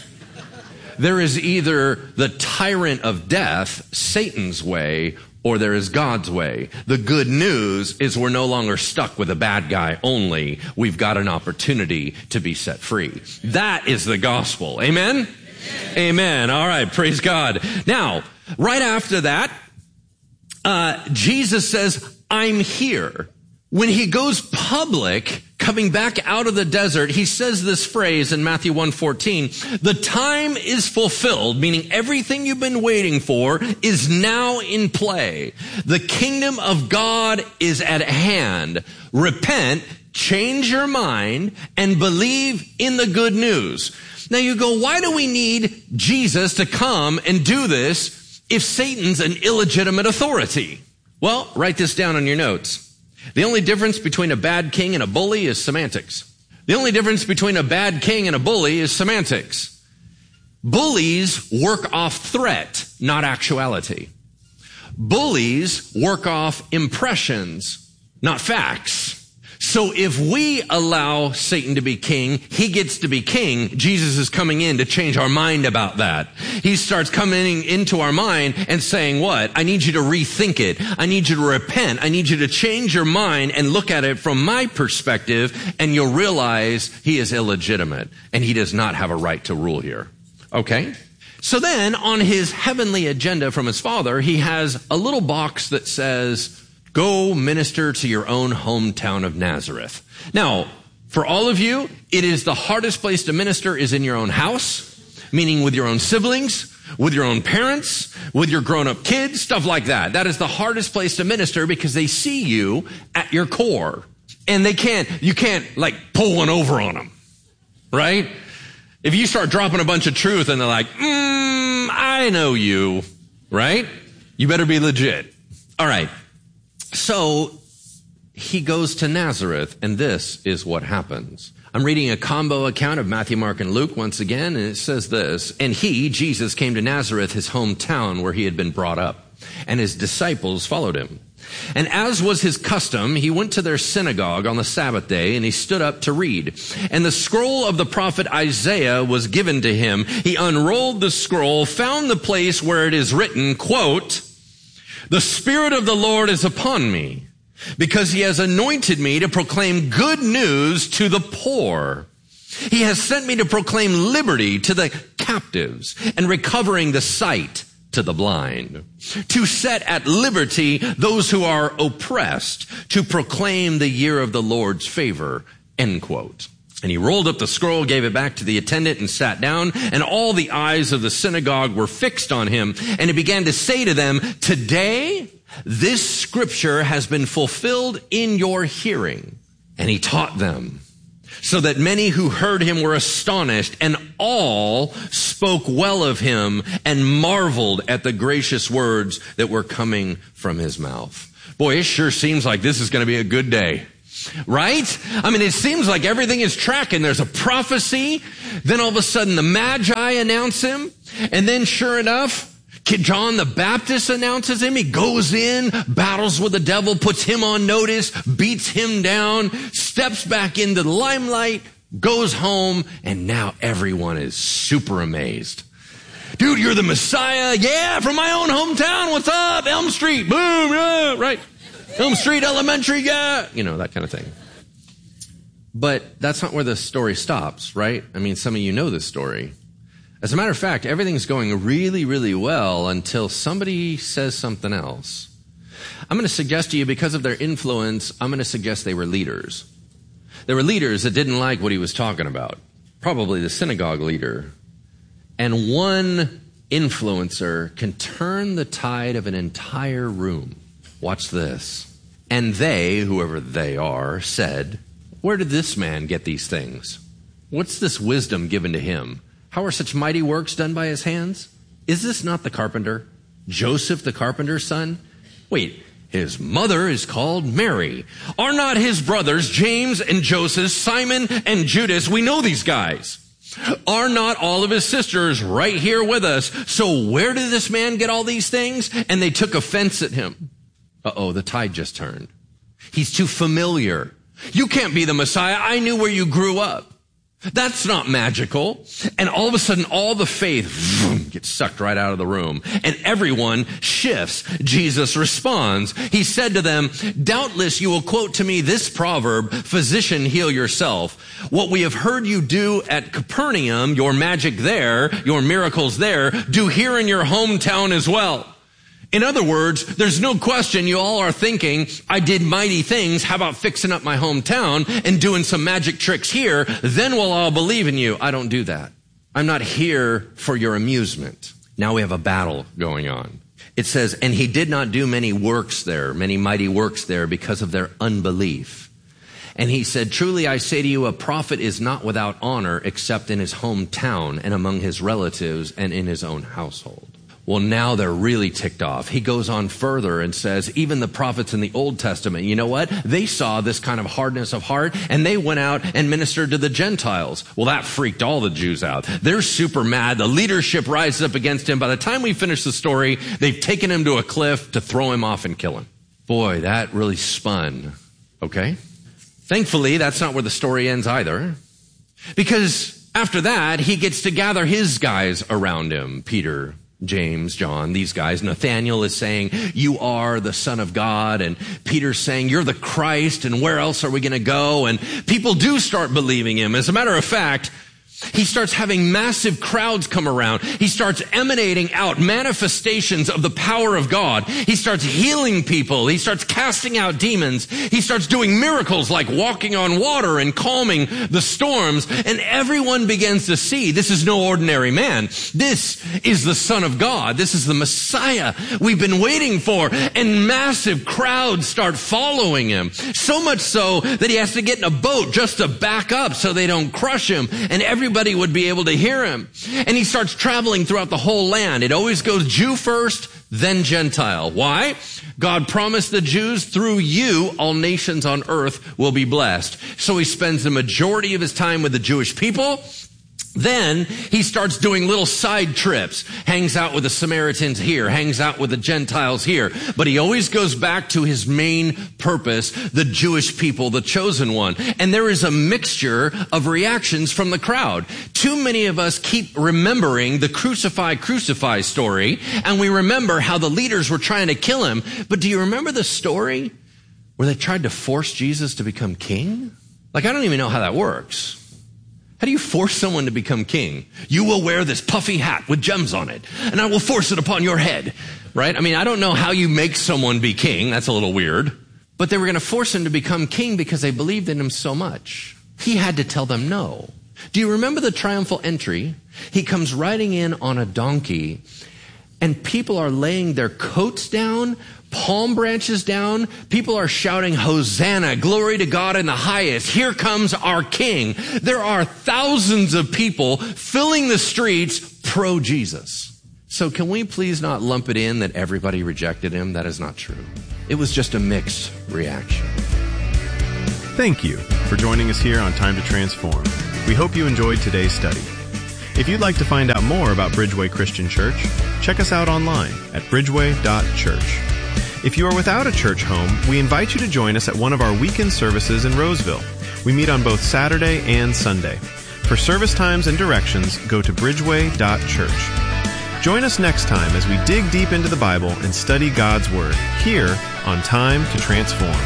There is either the tyrant of death, Satan's way, or there is God's way. The good news is we're no longer stuck with a bad guy only. We've got an opportunity to be set free. That is the gospel. Amen? Amen. Amen. All right. Praise God. Now, right after that, uh, Jesus says, I'm here. When he goes public, coming back out of the desert, he says this phrase in Matthew one fourteen, the time is fulfilled, meaning everything you've been waiting for is now in play. The kingdom of God is at hand. Repent, change your mind, and believe in the good news. Now you go, why do we need Jesus to come and do this if Satan's an illegitimate authority? Well, write this down on your notes. The only difference between a bad king and a bully is semantics. The only difference between a bad king and a bully is semantics. Bullies work off threat, not actuality. Bullies work off impressions, not facts. So if we allow Satan to be king, he gets to be king. Jesus is coming in to change our mind about that. He starts coming into our mind and saying, what? I need you to rethink it. I need you to repent. I need you to change your mind and look at it from my perspective, and you'll realize he is illegitimate and he does not have a right to rule here. Okay? So then on his heavenly agenda from his Father, he has a little box that says, go minister to your own hometown of Nazareth. Now, for all of you, it is the hardest place to minister is in your own house, meaning with your own siblings, with your own parents, with your grown-up kids, stuff like that. That is the hardest place to minister because they see you at your core. And they can't, you can't like pull one over on them, right? If you start dropping a bunch of truth and they're like, mm, I know you, right? You better be legit. All right. So he goes to Nazareth, and this is what happens. I'm reading a combo account of Matthew, Mark, and Luke once again, and it says this, and he, Jesus, came to Nazareth, his hometown where he had been brought up, and his disciples followed him. And as was his custom, he went to their synagogue on the Sabbath day, and he stood up to read. And the scroll of the prophet Isaiah was given to him. He unrolled the scroll, found the place where it is written, quote, the Spirit of the Lord is upon me, because he has anointed me to proclaim good news to the poor. He has sent me to proclaim liberty to the captives and recovering the sight to the blind, to set at liberty those who are oppressed, to proclaim the year of the Lord's favor, end quote. And he rolled up the scroll, gave it back to the attendant, and sat down. And all the eyes of the synagogue were fixed on him. And he began to say to them, "Today, this scripture has been fulfilled in your hearing." And he taught them, so that many who heard him were astonished, and all spoke well of him and marveled at the gracious words that were coming from his mouth. Boy, it sure seems like this is going to be a good day. Right? I mean, it seems like everything is tracking. There's a prophecy. Then all of a sudden the Magi announce him. And then sure enough, John the Baptist announces him. He goes in, battles with the devil, puts him on notice, beats him down, steps back into the limelight, goes home, and now everyone is super amazed. Dude, you're the Messiah. Yeah, from my own hometown. What's up? Elm Street. Boom. Yeah, right. Elm Street Elementary, yeah. You know, that kind of thing. But that's not where the story stops, right? I mean, some of you know this story. As a matter of fact, everything's going really, really well until somebody says something else. I'm going to suggest to you, because of their influence, I'm going to suggest they were leaders. They were leaders that didn't like what he was talking about. Probably the synagogue leader. And one influencer can turn the tide of an entire room. Watch this. And they, whoever they are, said, "Where did this man get these things? What's this wisdom given to him? How are such mighty works done by his hands? Is this not the carpenter, Joseph the carpenter's son? Wait, his mother is called Mary. Are not his brothers James and Joseph, Simon and Judas?" We know these guys. "Are not all of his sisters right here with us? So where did this man get all these things?" And they took offense at him. Uh-oh, the tide just turned. He's too familiar. "You can't be the Messiah. I knew where you grew up. That's not magical." And all of a sudden, all the faith vroom, gets sucked right out of the room. And everyone shifts. Jesus responds. He said to them, "Doubtless you will quote to me this proverb, 'Physician, heal yourself.' What we have heard you do at Capernaum, your magic there, your miracles there, do here in your hometown as well." In other words, there's no question you all are thinking, "I did mighty things. How about fixing up my hometown and doing some magic tricks here? Then we'll all believe in you." I don't do that. I'm not here for your amusement. Now we have a battle going on. It says, "And he did not do many works there, many mighty works there, because of their unbelief. And he said, truly I say to you, a prophet is not without honor except in his hometown and among his relatives and in his own household." Well, now they're really ticked off. He goes on further and says, even the prophets in the Old Testament, you know what? They saw this kind of hardness of heart and they went out and ministered to the Gentiles. Well, that freaked all the Jews out. They're super mad. The leadership rises up against him. By the time we finish the story, they've taken him to a cliff to throw him off and kill him. Boy, that really spun. Okay? Thankfully, that's not where the story ends either. Because after that, he gets to gather his guys around him. Peter, James, John, these guys. Nathanael is saying, you are the Son of God. And Peter's saying, you're the Christ. And where else are we going to go? And people do start believing him. As a matter of fact, he starts having massive crowds come around. He starts emanating out manifestations of the power of God. He starts healing people. He starts casting out demons. He starts doing miracles like walking on water and calming the storms. And everyone begins to see this is no ordinary man. This is the Son of God. This is the Messiah we've been waiting for. And massive crowds start following him. So much so that he has to get in a boat just to back up so they don't crush him. And every Everybody would be able to hear him. And he starts traveling throughout the whole land. It always goes Jew first, then Gentile. Why? God promised the Jews, through you, all nations on earth will be blessed. So he spends the majority of his time with the Jewish people. Then he starts doing little side trips, hangs out with the Samaritans here, hangs out with the Gentiles here. But he always goes back to his main purpose, the Jewish people, the chosen one. And there is a mixture of reactions from the crowd. Too many of us keep remembering the crucify, crucify story, and we remember how the leaders were trying to kill him. But do you remember the story where they tried to force Jesus to become king? Like, I don't even know how that works. How do you force someone to become king? You will wear this puffy hat with gems on it, and I will force it upon your head, right? I mean, I don't know how you make someone be king. That's a little weird. But they were going to force him to become king because they believed in him so much. He had to tell them no. Do you remember the triumphal entry? He comes riding in on a donkey, and people are laying their coats down, palm branches down. People are shouting, Hosanna, glory to God in the highest. Here comes our king. There are thousands of people filling the streets pro-Jesus. So can we please not lump it in that everybody rejected him? That is not true. It was just a mixed reaction. Thank you for joining us here on Time to Transform. We hope you enjoyed today's study. If you'd like to find out more about Bridgeway Christian Church, check us out online at bridgeway dot church. If you are without a church home, we invite you to join us at one of our weekend services in Roseville. We meet on both Saturday and Sunday. For service times and directions, go to bridgeway dot church. Join us next time as we dig deep into the Bible and study God's Word here on Time to Transform.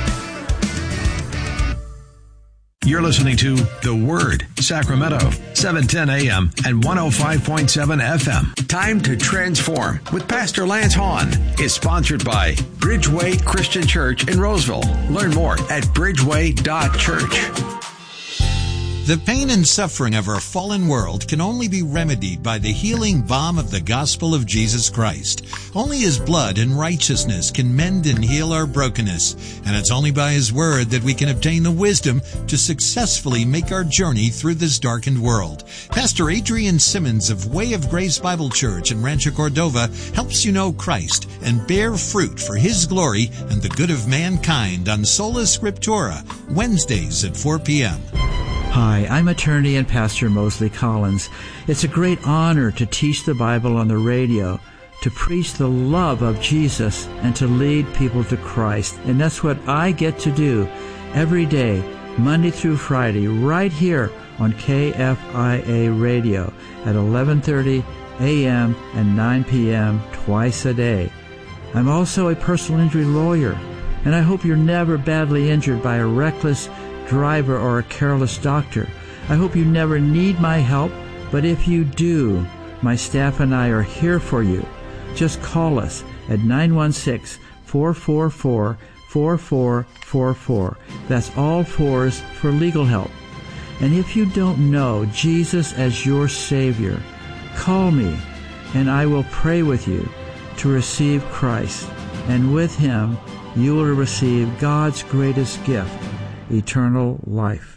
You're listening to The Word, Sacramento, seven ten a.m. and one oh five point seven F M. Time to Transform with Pastor Lance Hahn is sponsored by Bridgeway Christian Church in Roseville. Learn more at bridgeway dot church. The pain and suffering of our fallen world can only be remedied by the healing balm of the gospel of Jesus Christ. Only His blood and righteousness can mend and heal our brokenness, and it's only by His word that we can obtain the wisdom to successfully make our journey through this darkened world. Pastor Adrian Simmons of Way of Grace Bible Church in Rancho Cordova helps you know Christ and bear fruit for His glory and the good of mankind on Sola Scriptura, Wednesdays at four p.m. Hi, I'm attorney and pastor Mosley Collins. It's a great honor to teach the Bible on the radio, to preach the love of Jesus, and to lead people to Christ. And that's what I get to do every day, Monday through Friday, right here on K F I A Radio at eleven thirty a.m. and nine p.m. twice a day. I'm also a personal injury lawyer, and I hope you're never badly injured by a reckless driver or a careless doctor. I hope you never need my help, but if you do, my staff and I are here for you. Just call us at nine one six, four four four, four four four four. That's all fours for legal help. And if you don't know Jesus as your Savior, call me and I will pray with you to receive Christ. And with Him, you will receive God's greatest gift, eternal life.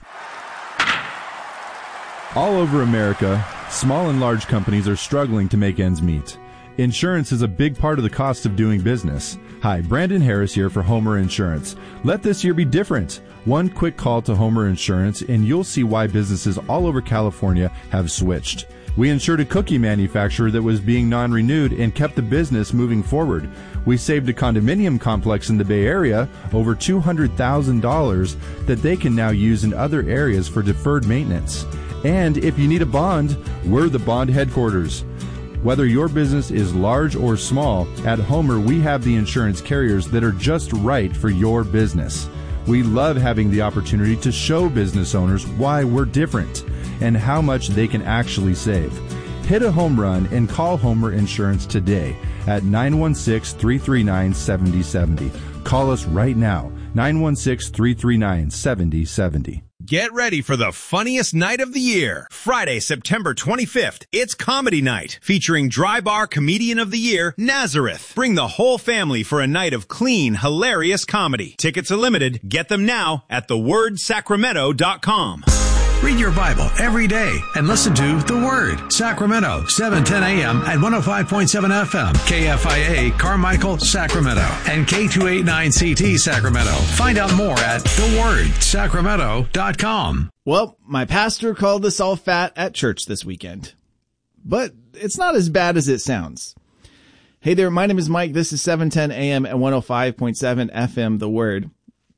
All over America, small and large companies are struggling to make ends meet. Insurance is a big part of the cost of doing business. Hi, Brandon Harris here for Homer Insurance. Let this year be different. One quick call to Homer Insurance and you'll see why businesses all over California have switched. We insured a cookie manufacturer that was being non-renewed and kept the business moving forward. We saved a condominium complex in the Bay Area over two hundred thousand dollars that they can now use in other areas for deferred maintenance. And if you need a bond, we're the bond headquarters. Whether your business is large or small, at Homer we have the insurance carriers that are just right for your business. We love having the opportunity to show business owners why we're different and how much they can actually save. Hit a home run and call Homer Insurance today at nine one six, three three nine, seven zero seven zero. Call us right now, nine one six, three three nine, seven zero seven zero. Get ready for the funniest night of the year. Friday, September twenty-fifth, it's Comedy Night, featuring Dry Bar Comedian of the Year, Nazareth. Bring the whole family for a night of clean, hilarious comedy. Tickets are limited. Get them now at the word sacramento dot com. Read your Bible every day and listen to The Word, Sacramento, seven ten a.m. and one oh five point seven F M, K F I A, Carmichael, Sacramento, and K two eighty-nine C T, Sacramento. Find out more at the word sacramento dot com. Well, my pastor called us all fat at church this weekend. But it's not as bad as it sounds. Hey there, my name is Mike. This is seven ten a.m. and one oh five point seven F M, The Word.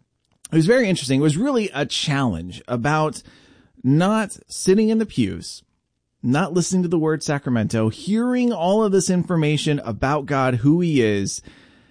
It was very interesting. It was really a challenge about not sitting in the pews, not listening to the Word Sacramento, hearing all of this information about God, who He is,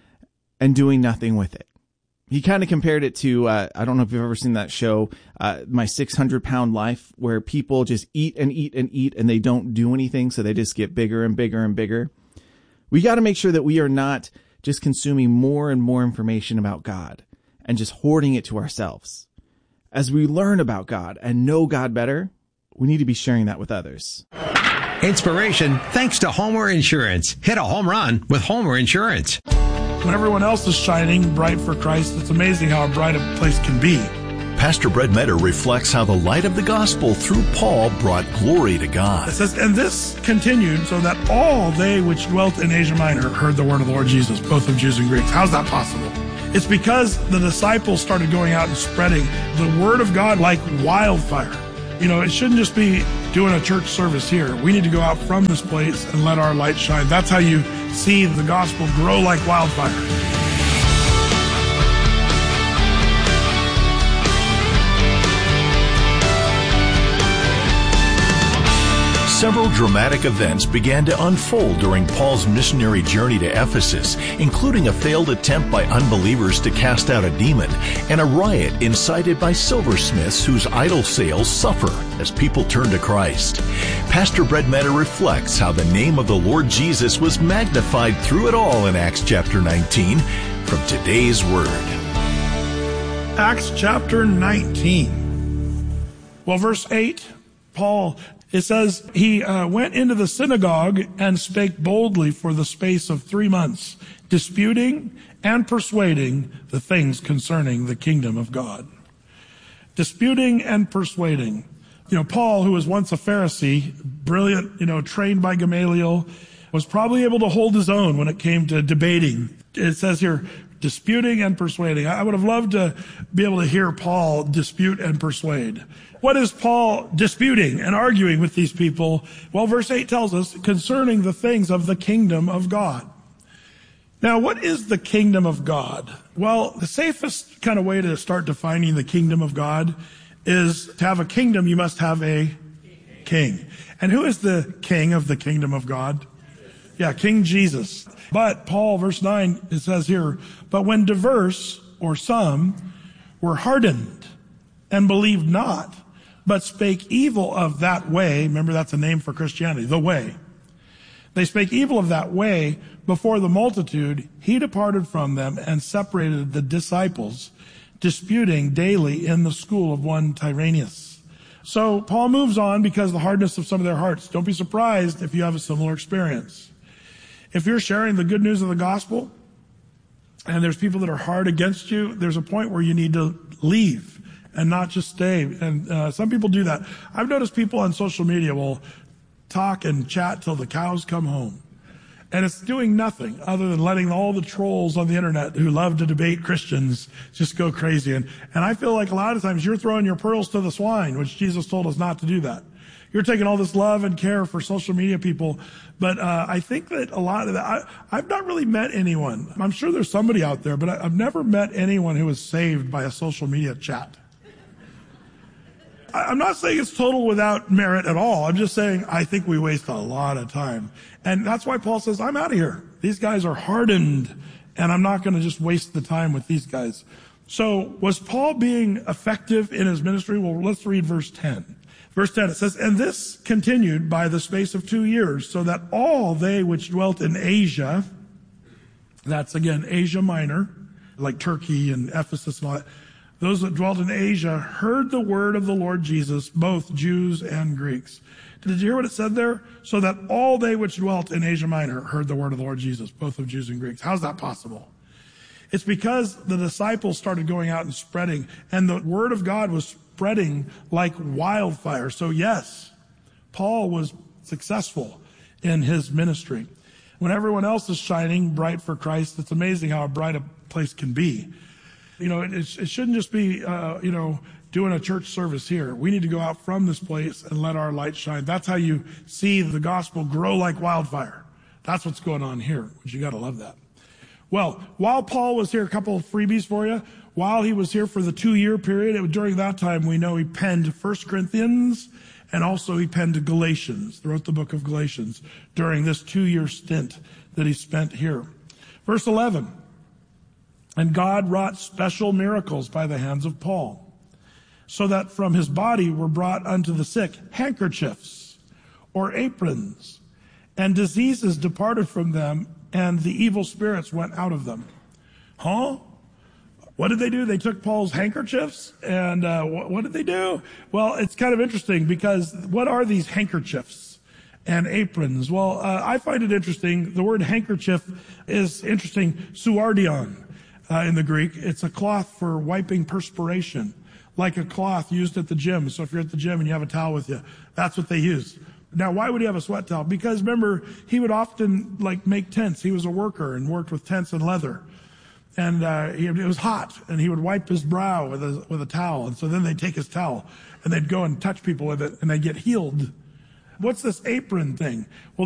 and doing nothing with it. He kind of compared it to, uh, I don't know if you've ever seen that show, uh, My six hundred pound Life, where people just eat and eat and eat and they don't do anything, so they just get bigger and bigger and bigger. We got to make sure that we are not just consuming more and more information about God and just hoarding it to ourselves. as we learn about God and know God better, we need to be sharing that with others. Inspiration thanks to Homer Insurance. Hit a home run with Homer Insurance. When everyone else is shining bright for Christ, it's amazing how bright a place can be. Pastor Brett Metter reflects how the light of the gospel through Paul brought glory to God. It says, and this continued so that all they which dwelt in Asia Minor heard the word of the Lord Jesus, both of Jews and Greeks. How's that possible? It's because the disciples started going out and spreading the word of God like wildfire. You know, it shouldn't just be doing a church service here. We need to go out from this place and let our light shine. That's how you see the gospel grow like wildfire. Several dramatic events began to unfold during Paul's missionary journey to Ephesus, including a failed attempt by unbelievers to cast out a demon and a riot incited by silversmiths whose idol sales suffer as people turn to Christ. Pastor Brett Metter reflects how the name of the Lord Jesus was magnified through it all in Acts chapter nineteen from today's Word. Acts chapter nineteen. Well, verse eight, Paul... It says, he uh, went into the synagogue and spake boldly for the space of three months, disputing and persuading the things concerning the kingdom of God. Disputing and persuading. You know, Paul, who was once a Pharisee, brilliant, you know, trained by Gamaliel, was probably able to hold his own when it came to debating. It says here, disputing and persuading. I would have loved to be able to hear Paul dispute and persuade. What is Paul disputing and arguing with these people? Well, verse eight tells us concerning the things of the kingdom of God. Now, what is the kingdom of God? Well, the safest kind of way to start defining the kingdom of God is to have a kingdom, you must have a king. And who is the king of the kingdom of God? Yeah, King Jesus. But Paul, verse nine, it says here, but when diverse, or some, were hardened and believed not, but spake evil of that way. Remember, that's a name for Christianity, the way. They spake evil of that way before the multitude. He departed from them and separated the disciples, disputing daily in the school of one Tyrannus. So Paul moves on because of the hardness of some of their hearts. Don't be surprised if you have a similar experience. If you're sharing the good news of the gospel and there's people that are hard against you, there's a point where you need to leave and not just stay. And uh, some people do that. I've noticed people on social media will talk and chat till the cows come home. And it's doing nothing other than letting all the trolls on the internet who love to debate Christians just go crazy. And, and I feel like a lot of times you're throwing your pearls to the swine, which Jesus told us not to do that. You're taking all this love and care for social media people. But uh, I think that a lot of that, I, I've not really met anyone. I'm sure there's somebody out there, but I, I've never met anyone who was saved by a social media chat. I'm not saying it's total without merit at all. I'm just saying I think we waste a lot of time. And that's why Paul says, I'm out of here. These guys are hardened, and I'm not going to just waste the time with these guys. So was Paul being effective in his ministry? Well, let's read verse ten. Verse ten, it says, and this continued by the space of two years, so that all they which dwelt in Asia, that's again Asia Minor, like Turkey and Ephesus and all that, those that dwelt in Asia heard the word of the Lord Jesus, both Jews and Greeks. Did you hear what it said there? So that all they which dwelt in Asia Minor heard the word of the Lord Jesus, both of Jews and Greeks. How's that possible? It's because the disciples started going out and spreading, and the word of God was spreading like wildfire. So yes, Paul was successful in his ministry. When everyone else is shining bright for Christ, it's amazing how bright a place can be. You know, it, it shouldn't just be, uh, you know, doing a church service here. We need to go out from this place and let our light shine. That's how you see the gospel grow like wildfire. That's what's going on here, which you got to love that. Well, while Paul was here, a couple of freebies for you. While he was here for the two-year period, it, during that time, we know he penned First Corinthians, and also he penned Galatians. He wrote the book of Galatians during this two-year stint that he spent here. Verse eleven. And God wrought special miracles by the hands of Paul, so that from his body were brought unto the sick handkerchiefs or aprons, and diseases departed from them, and the evil spirits went out of them. Huh? What did they do? They took Paul's handkerchiefs, and uh, what, what did they do? Well, it's kind of interesting because what are these handkerchiefs and aprons? Well, uh, I find it interesting. The word handkerchief is interesting, suardion uh, in the Greek. It's a cloth for wiping perspiration, like a cloth used at the gym. So if you're at the gym and you have a towel with you, that's what they use. Now, why would he have a sweat towel? Because remember, he would often like make tents. He was a worker and worked with tents and leather. And uh, he, it was hot, and he would wipe his brow with a, with a towel. And so then they'd take his towel, and they'd go and touch people with it, and they'd get healed. What's this apron thing? Well,